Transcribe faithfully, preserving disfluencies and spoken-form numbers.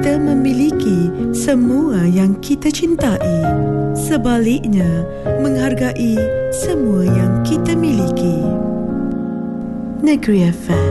kita memiliki semua yang kita cintai. Sebaliknya, menghargai semua yang kita miliki. Negeri F M.